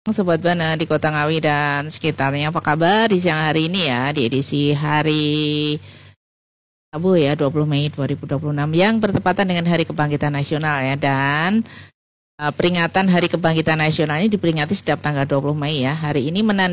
Sobat Bana di Kota Ngawi dan sekitarnya, apa kabar di siang hari ini ya, di edisi hari Rabu ya, 20 Mei 2026 yang bertepatan dengan Hari Kebangkitan Nasional ya. Dan peringatan Hari Kebangkitan Nasional ini diperingati setiap tanggal 20 Mei ya. Hari ini